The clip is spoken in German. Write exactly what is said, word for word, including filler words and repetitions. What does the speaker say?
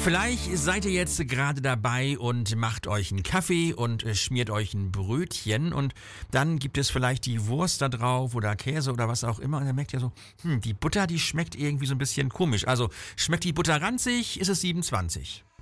Vielleicht seid ihr jetzt gerade dabei und macht euch einen Kaffee und äh, schmiert euch ein Brötchen und dann gibt es vielleicht die Wurst da drauf oder Käse oder was auch immer und dann merkt ihr so, hm, die Butter, die schmeckt irgendwie so ein bisschen komisch. Also schmeckt die Butter ranzig, ist es siebenundzwanzig.